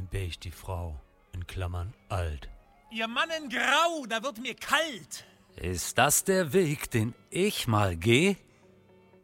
beige die Frau, in Klammern alt. Ihr Mann in Grau, da wird mir kalt. Ist das der Weg, den ich mal geh?